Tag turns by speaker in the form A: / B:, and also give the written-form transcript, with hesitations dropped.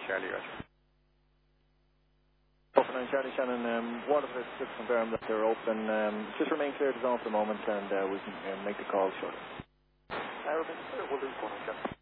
A: Charlie, Roger.
B: Open on Charlie Shannon, Waterford, just confirm that they're open. Just remain clear to zone for the moment and we can make the call shortly.
A: Remain clear, we'll do 1 on Charlie.